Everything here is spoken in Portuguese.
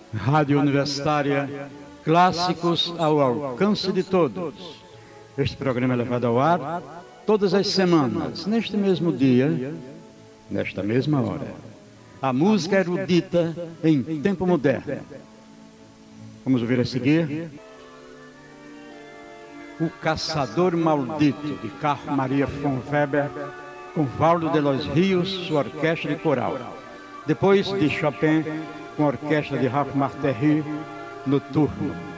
Rádio Universitária, clássicos ao alcance de todos. Este programa é levado ao ar todas as semanas, neste mesmo dia, nesta mesma hora. A música erudita em tempo moderno. Vamos ouvir a seguir O Caçador Maldito, de Carl Maria von Weber, com Valdo de los Rios, sua orquestra de coral. Depois de Chopin, com a orquestra de Ralph Martery, Noturno.